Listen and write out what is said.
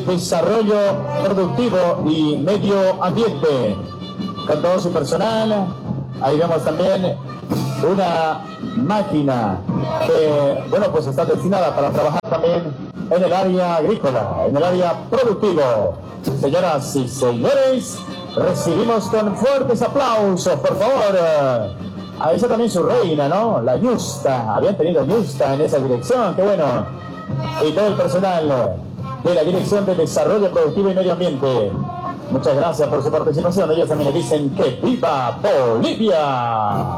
Desarrollo Productivo y Medio Ambiente. Con todo su personal. Ahí vemos también una máquina que, bueno, pues está destinada para trabajar también en el área agrícola, en el área productivo. Señoras y señores, recibimos con fuertes aplausos, por favor. Ahí está también su reina, ¿no? La Yusta. Habían tenido Yusta en esa dirección, qué bueno. Y todo el personal de la Dirección de Desarrollo Productivo y Medio Ambiente. Muchas gracias por su participación. Ellos también le dicen que ¡viva Bolivia!